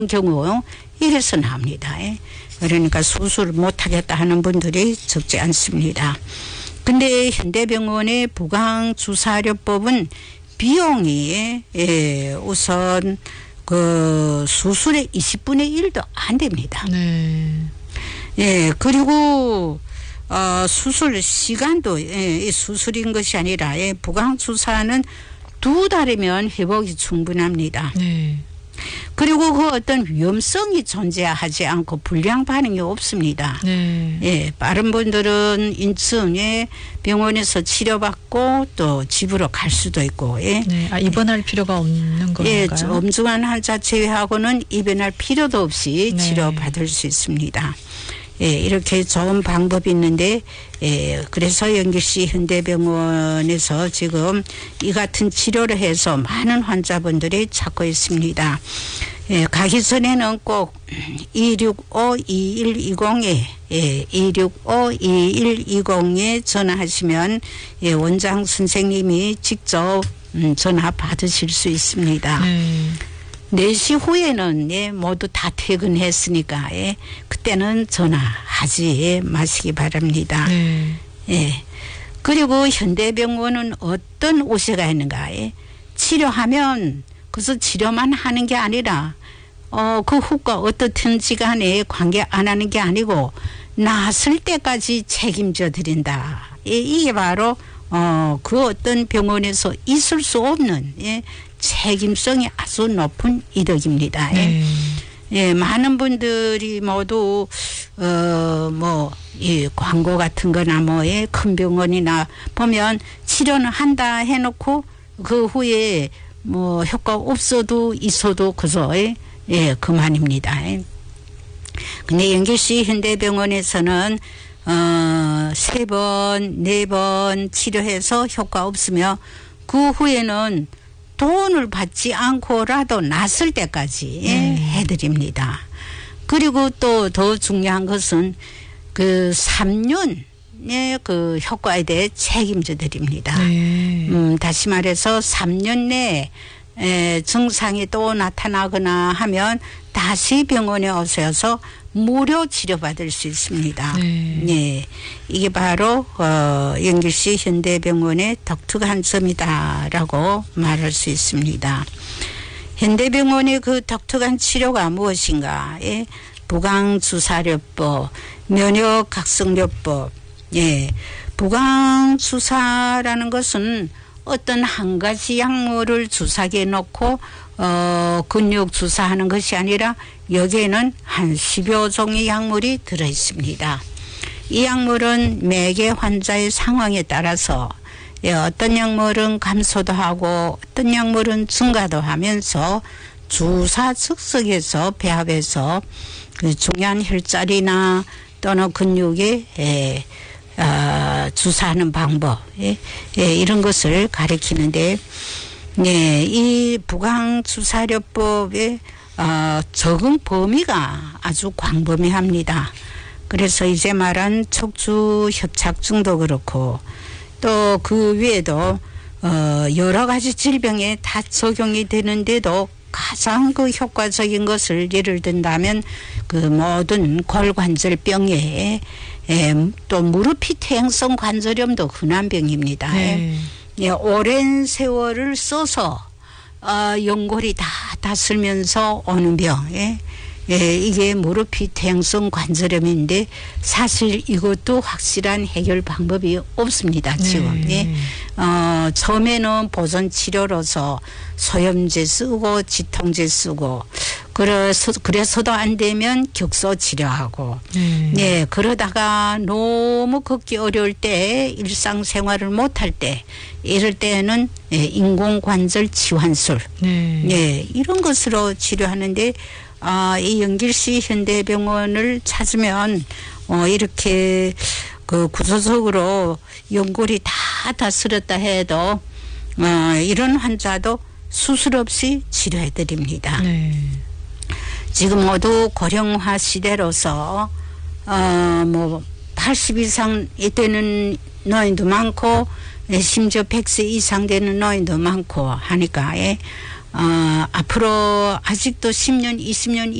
경우 이래서는 합니다. 그러니까 수술을 못하겠다 하는 분들이 적지 않습니다. 근데 현대병원의 부강주사료법은 비용이 우선 그 수술의 20분의 1도 안 됩니다. 네. 그리고 수술 시간도 수술인 것이 아니라 부강주사는 2달이면 회복이 충분합니다. 네. 그리고 그 어떤 위험성이 존재하지 않고 불량 반응이 없습니다. 네. 빠른 분들은 인천에 병원에서 치료받고 또 집으로 갈 수도 있고. 네. 입원할 필요가 없는 건가요? 엄중한 환자 제외하고는 입원할 필요도 없이 치료받을 수 있습니다. 이렇게 좋은 방법이 있는데, 그래서 연길시 현대병원에서 지금 이 같은 치료를 해서 많은 환자분들이 찾고 있습니다. 가기 전에는 꼭 265-2120에 265-2120에 전화하시면 원장 선생님이 직접 전화 받으실 수 있습니다. 4시 후에는 모두 다 퇴근했으니까 그때는 전화하지 마시기 바랍니다. 그리고 현대병원은 어떤 오세가 있는가. 치료하면 그래서 치료만 하는 게 아니라 그 후과 어떻든지 간에 관계 안 하는 게 아니고 나았을 때까지 책임져 드린다. 이게 바로 그 어떤 병원에서 있을 수 없는 책임성이 아주 높은 이덕입니다. 많은 분들이 모두 광고 같은 거나 큰 병원이나 보면 치료는 한다 해놓고 그 후에 효과 없어도 있어도 그저 그만입니다. 근데 연길시 현대병원에서는 3번, 4번 치료해서 효과 없으며 그 후에는 돈을 받지 않고라도 낫을 때까지 해드립니다. 그리고 또 더 중요한 것은 그 3년의 그 효과에 대해 책임져 드립니다. 다시 말해서 3년 내에 증상이 또 나타나거나 하면 다시 병원에 오셔서 무료 치료받을 수 있습니다. 이게 바로 연길시 현대병원의 독특한 점이다라고 말할 수 있습니다. 현대병원의 그 독특한 치료가 무엇인가? 부강주사료법, 면역각성요법. 부강주사라는 것은 어떤 한 가지 약물을 주사기에 넣고 근육 주사하는 것이 아니라 여기에는 한 10여 종의 약물이 들어있습니다. 이 약물은 매개 환자의 상황에 따라서 어떤 약물은 감소도 하고 어떤 약물은 증가도 하면서 주사 즉석에서 배합해서 그 중요한 혈자리나 또는 근육에 주사하는 방법 이런 것을 가리키는데 이 부강주사료법의 적응 범위가 아주 광범위합니다. 그래서 이제 말한 척추협착증도 그렇고 또 그 위에도 여러 가지 질병에 다 적용이 되는데도 가장 그 효과적인 것을 예를 든다면 그 모든 골관절병에 또 무릎이 퇴행성 관절염도 흔한 병입니다. 오랜 세월을 써서 연골이 다 닳으면서 오는 병. 이게 무릎이 퇴행성 관절염인데 사실 이것도 확실한 해결 방법이 없습니다. 지금. 처음에는 보존치료로서 소염제 쓰고 지통제 쓰고 그래서도 안 되면 격소 치료하고 그러다가 너무 걷기 어려울 때 일상생활을 못할 때 이럴 때는 인공관절 치환술 이런 것으로 치료하는데 이 연길시 현대병원을 찾으면 이렇게 그 구조적으로 연골이 다 다스렸다 해도 이런 환자도 수술 없이 치료해 드립니다. 지금 모두 고령화 시대로서 80 이상 되는 노인도 많고 심지어 100세 이상 되는 노인도 많고 하니까 앞으로 아직도 10년, 20년